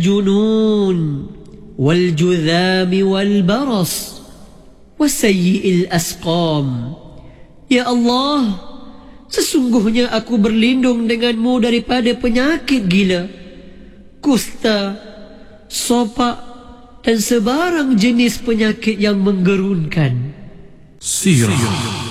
junun wal judhami wal baras wasayyi'il asqam. Ya Allah, sesungguhnya aku berlindung denganmu daripada penyakit gila, kusta, sopak dan sebarang jenis penyakit yang menggerunkan. Sirah.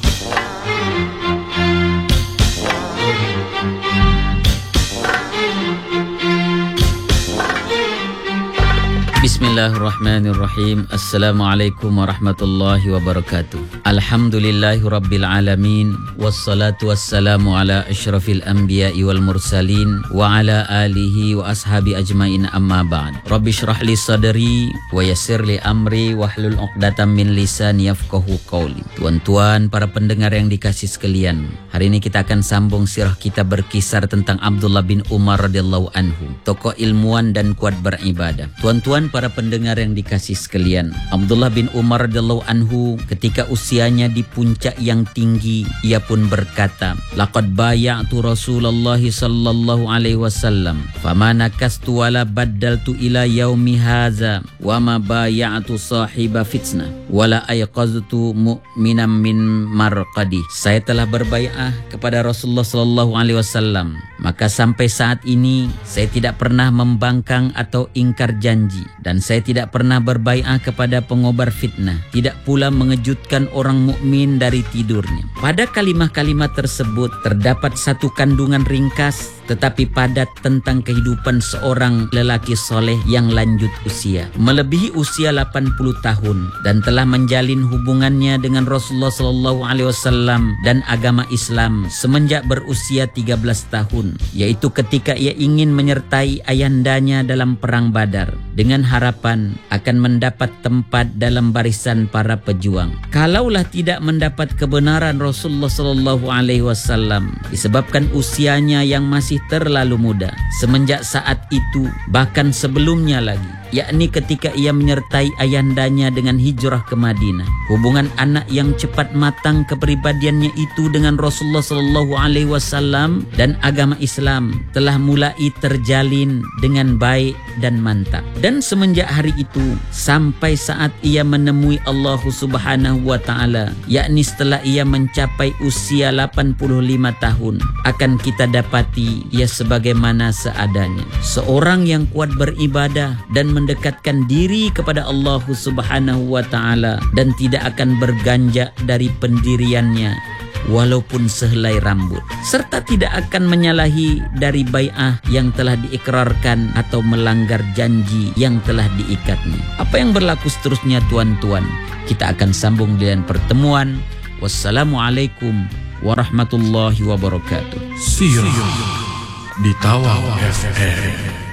Bismillahirrahmanirrahim. Assalamualaikum warahmatullahi wabarakatuh. Alhamdulillahi rabbil alamin. Wassalatu wassalamu ala asyrafil anbiya'i wal mursalin wa ala alihi wa ashabi ajmain, amma ba'd. Rabbi syrah li sadri wa yassir li amri wahlul 'uqdatam min lisani yafqahu qawli. Tuan-tuan, para pendengar yang dikasih sekalian, hari ini kita akan sambung sirah kita berkisar tentang Abdullah bin Umar radhiyallahu anhu, tokoh ilmuwan dan kuat beribadah. Tuan-tuan, para pendengar yang dikasih sekalian, Abdullah bin Umar radhiyallahu anhu ketika usianya di puncak yang tinggi, ia pun berkata, laqad bay'atu Rasulullah sallallahu alaihi wasallam fama nakastu wala baddaltu ila yaumi hadza wa ma bay'atu sahiba fitnah wala ayqaztu mu'minan min marqadi. Saya telah berbai'ah kepada Rasulullah sallallahu alaihi wasallam, maka sampai saat ini saya tidak pernah membangkang atau ingkar janji, dan saya tidak pernah berbai'ah kepada pengobar fitnah, tidak pula mengejutkan orang mukmin dari tidurnya. Pada kalimat-kalimat tersebut terdapat satu kandungan ringkas tetapi padat tentang kehidupan seorang lelaki soleh yang lanjut usia, melebihi usia 80 tahun dan telah menjalin hubungannya dengan Rasulullah sallallahu alaihi wasallam dan agama Islam semenjak berusia 13 tahun, yaitu ketika ia ingin menyertai ayandanya dalam perang Badar dengan harapan akan mendapat tempat dalam barisan para pejuang. Kalaulah tidak mendapat kebenaran Rasulullah sallallahu alaihi wasallam disebabkan usianya yang masih terlalu muda, semenjak saat itu bahkan sebelumnya lagi, yakni ketika ia menyertai ayandanya dengan hijrah ke Madinah, hubungan anak yang cepat matang kepribadiannya itu dengan Rasulullah sallallahu alaihi wasallam dan agama Islam telah mulai terjalin dengan baik dan mantap. Dan semenjak hari itu sampai saat ia menemui Allah Subhanahu wa taala, yakni setelah ia mencapai usia 85 tahun, akan kita dapati ia sebagaimana seadanya, seorang yang kuat beribadah dan mendekatkan diri kepada Allah Subhanahu wa taala dan tidak akan berganjak dari pendiriannya walaupun sehelai rambut, serta tidak akan menyalahi dari bai'ah yang telah diikrarkan atau melanggar janji yang telah diikatnya. Apa yang berlaku seterusnya, tuan-tuan, kita akan sambung dengan pertemuan. Wassalamualaikum warahmatullahi wabarakatuh. Sirah di Tawau FM.